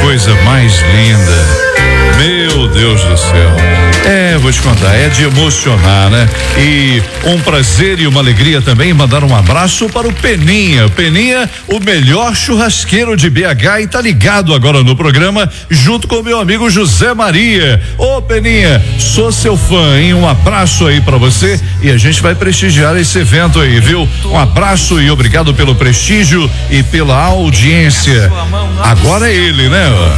coisa mais linda. Meu Deus do céu. Vou te contar, é de emocionar, né? E um prazer e uma alegria também mandar um abraço para o Peninha. Peninha, o melhor churrasqueiro de BH, e tá ligado agora no programa, junto com o meu amigo José Maria. Ô Peninha, sou seu fã, hein? Um abraço aí para você e a gente vai prestigiar esse evento aí, viu? Um abraço e obrigado pelo prestígio e pela audiência. Agora é ele, né?